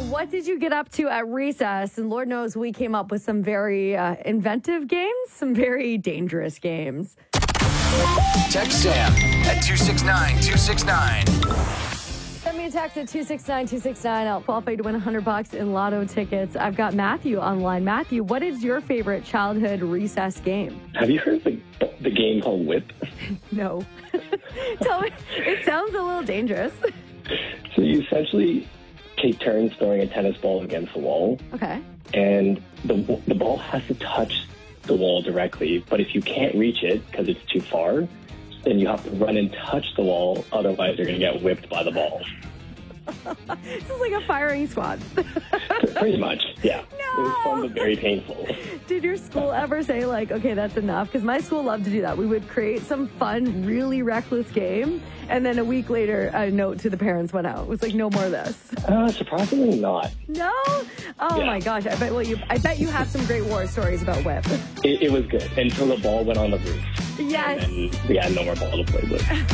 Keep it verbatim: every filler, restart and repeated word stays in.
what did you get up to at recess? And Lord knows we came up with some very uh, inventive games, some very dangerous games. Text Sam at two six nine two six nine. Send me a text at two six nine two six nine. I'll qualify you to win one hundred bucks in lotto tickets. I've got Matthew online. Matthew, what is your favorite childhood recess game? Have you heard the, the game called Whip? No. Tell me. It sounds a little dangerous. So you essentially take turns throwing a tennis ball against the wall. Okay. And the, the ball has to touch the wall directly. But if you can't reach it because it's too far, then you have to run and touch the wall. Otherwise, you're going to get whipped by the ball. This is like a firing squad. Pretty much, yeah. No. It was fun, but very painful. Did your school ever say, like, okay, that's enough? Because my school loved to do that. We would create some fun, really reckless game, and then a week later, a note to the parents went out. It was like, no more of this. Uh, surprisingly not. No? Oh, Yeah. my gosh. I bet, well, you, I bet you have some great war stories about Whip. It, it was good until the ball went on the roof. Yes. And then we had no more ball to play with.